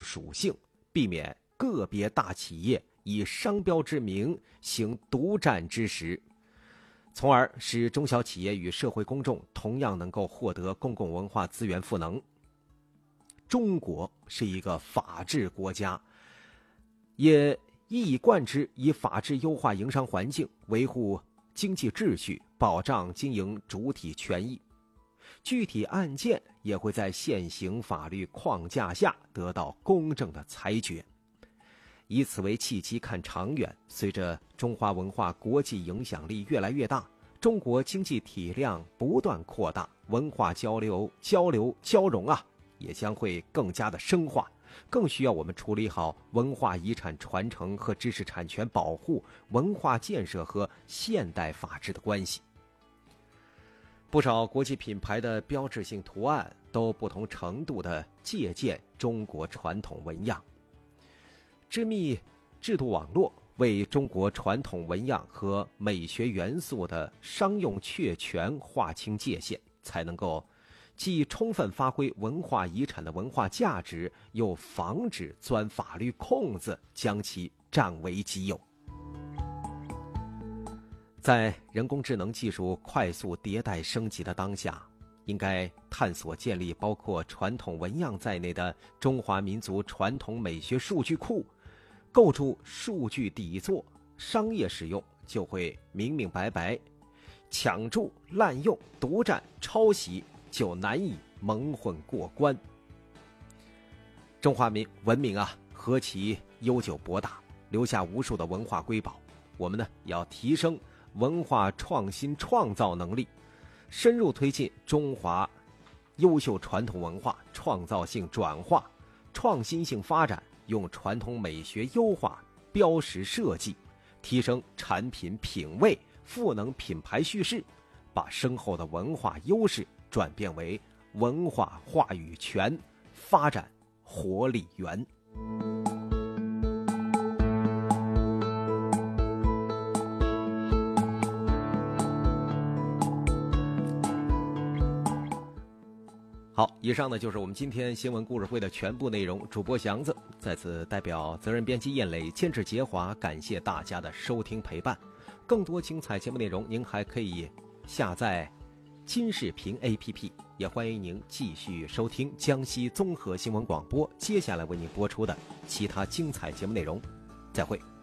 属性，避免个别大企业以商标之名行独占之实，从而使中小企业与社会公众同样能够获得公共文化资源赋能。中国是一个法治国家，也一以贯之以法治优化营商环境，维护经济秩序，保障经营主体权益。具体案件也会在现行法律框架下得到公正的裁决。以此为契机看长远，随着中华文化国际影响力越来越大，中国经济体量不断扩大，文化交融也将会更加的深化，更需要我们处理好文化遗产传承和知识产权保护、文化建设和现代法治的关系。不少国际品牌的标志性图案都不同程度地借鉴中国传统纹样。织密制度网络为中国传统纹样和美学元素的商用确权划清界限，才能够既充分发挥文化遗产的文化价值，又防止钻法律空子将其占为己有。在人工智能技术快速迭代升级的当下，应该探索建立包括传统纹样在内的中华民族传统美学数据库，构筑数据底座，商业使用就会明明白白，抢注、滥用、独占、抄袭就难以蒙混过关。中华文明何其悠久博大，留下无数的文化瑰宝。我们呢，也要提升文化创新创造能力，深入推进中华优秀传统文化创造性转化、创新性发展，用传统美学优化标识设计，提升产品品味，赋能品牌叙事，把深厚的文化优势转变为文化话语权，发展活力源。好，以上呢就是我们今天新闻故事会的全部内容。主播祥子在此代表责任编辑燕磊、监制杰华，感谢大家的收听陪伴。更多精彩节目内容，您还可以下载金视频 APP， 也欢迎您继续收听江西综合新闻广播接下来为您播出的其他精彩节目内容。再会。